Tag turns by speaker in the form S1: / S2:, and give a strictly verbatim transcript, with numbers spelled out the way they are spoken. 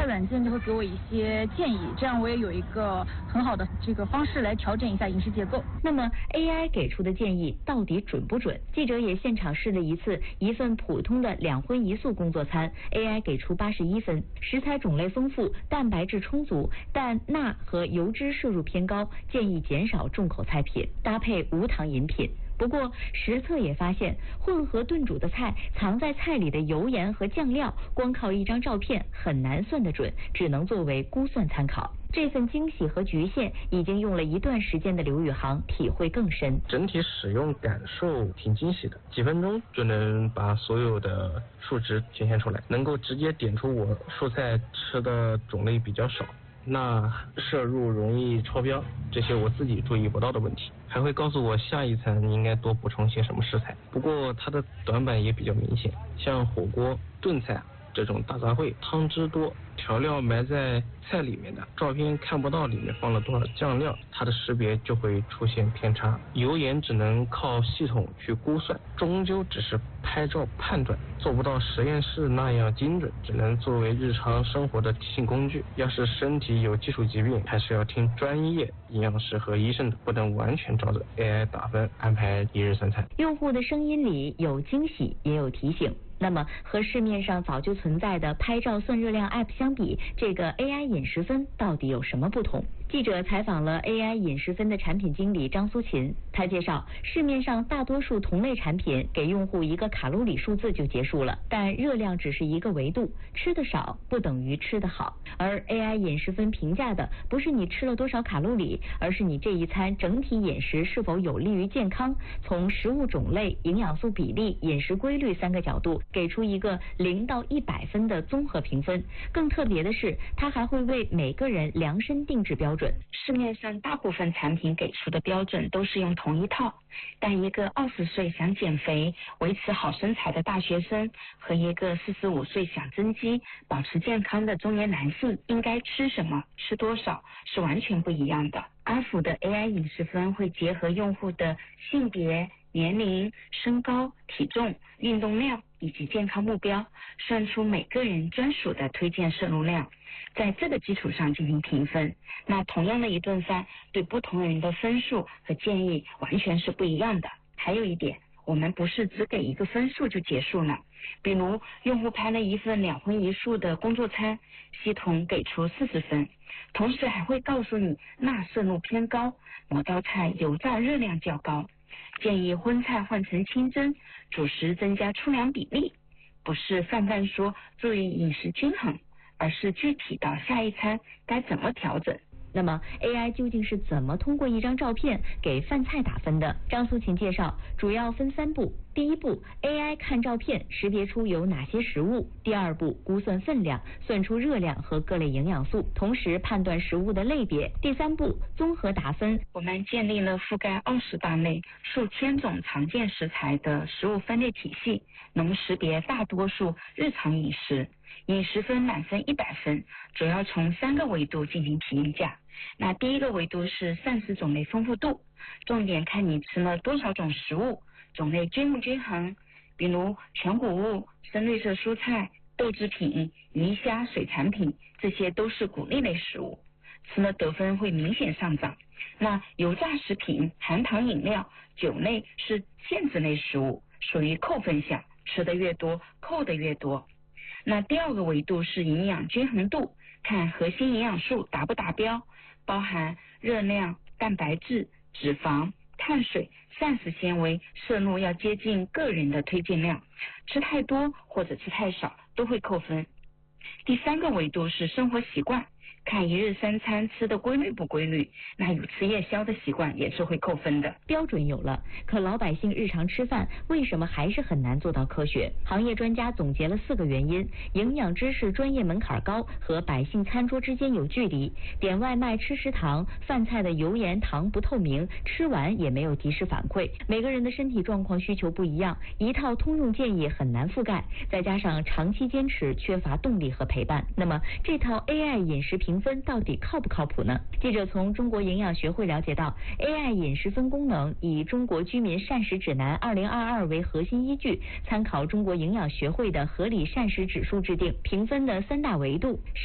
S1: I 软件就会给我一些建议，这样我也有一个很好的这个方式来调整一下饮食结构。
S2: 那么 A I 给出的建议到底准不准？记者也现场试了一次一份普通的两荤一素工作餐 ，A I 给出八十一分，食材种类丰富，蛋白质充足，但钠和油脂摄入偏高，建议减少重口菜品，搭配无糖饮品。不过实测也发现，混合炖煮的菜藏在菜里的油盐和酱料，光靠一张照片很难算得准，只能作为估算参考。这份惊喜和局限，已经用了一段时间的刘宇航体会更深。
S3: 整体使用感受挺惊喜的，几分钟就能把所有的数值显现出来，能够直接点出我蔬菜吃的种类比较少，钠摄入容易超标，这些我自己注意不到的问题，还会告诉我下一餐应该多补充些什么食材。不过它的短板也比较明显，像火锅、炖菜这种大杂烩，汤汁多，调料埋在菜里面的，照片看不到里面放了多少酱料，它的识别就会出现偏差。油盐只能靠系统去估算，终究只是拍照判断，做不到实验室那样精准，只能作为日常生活的提醒工具。要是身体有基础疾病，还是要听专业营养师和医生的，不能完全照着 A I 打分安排一日三餐。
S2: 用户的声音里有惊喜，也有提醒。那么和市面上早就存在的拍照算热量 App 相比，这个 A I 饮食分到底有什么不同？记者采访了 A I 饮食分的产品经理张苏琴，他介绍，市面上大多数同类产品给用户一个卡路里数字就结束了，但热量只是一个维度，吃得少不等于吃得好。而 A I 饮食分评价的不是你吃了多少卡路里，而是你这一餐整体饮食是否有利于健康，从食物种类、营养素比例、饮食规律三个角度给出一个零到一百分的综合评分。更特别的是，它还会为每个人量身定制标准。
S4: 市面上大部分产品给出的标准都是用同一套，但一个二十岁想减肥、维持好身材的大学生和一个四十五岁想增肌、保持健康的中年男性应该吃什么、吃多少是完全不一样的。阿福的 A I 饮食分会结合用户的性别、年龄、身高、体重、运动量以及健康目标，算出每个人专属的推荐摄入量，在这个基础上进行评分。那同样的一顿饭，对不同人的分数和建议完全是不一样的。还有一点，我们不是只给一个分数就结束了，比如用户拍了一份两荤一素的工作餐，系统给出四十分，同时还会告诉你钠摄入偏高，某道菜油炸热量较高，建议荤菜换成清蒸，主食增加粗粮比例。不是泛泛说注意饮食均衡，而是具体到下一餐该怎么调整。
S2: 那么 A I 究竟是怎么通过一张照片给饭菜打分的？张苏琴介绍，主要分三步。第一步 ，A I 看照片识别出有哪些食物；第二步，估算分量，算出热量和各类营养素，同时判断食物的类别；第三步，综合打分。
S4: 我们建立了覆盖二十大类、数千种常见食材的食物分类体系，能识别大多数日常饮食。饮食分满分一百分，主要从三个维度进行评价。那第一个维度是膳食种类丰富度，重点看你吃了多少种食物，种类均不均衡，比如全谷物、深绿色蔬菜、豆制品、鱼虾、水产品，这些都是谷类类食物，吃了得分会明显上涨。那油炸食品、含糖饮料、酒类是限制类食物，属于扣分项，吃的越多扣的越多。那第二个维度是营养均衡度，看核心营养素达不达标，包含热量、蛋白质、脂肪、碳水、膳食纤维摄入要接近个人的推荐量，吃太多或者吃太少都会扣分。第三个维度是生活习惯，看一日三餐吃的规律不规律，那有吃夜宵的习惯也是会扣分的。
S2: 标准有了，可老百姓日常吃饭为什么还是很难做到科学？行业专家总结了四个原因：营养知识专业门槛高，和百姓餐桌之间有距离，点外卖吃食堂，饭菜的油盐糖不透明，吃完也没有及时反馈，每个人的身体状况需求不一样，一套通用建议很难覆盖，再加上长期坚持缺乏动力和陪伴，那么这套 A I 饮食评分到底靠不靠谱呢？记者从中国营养学会了解到， A I 饮食分功能以中国居民膳食指南二零二二为核心依据，参考中国营养学会的合理膳食指数制定，评分的三大维度。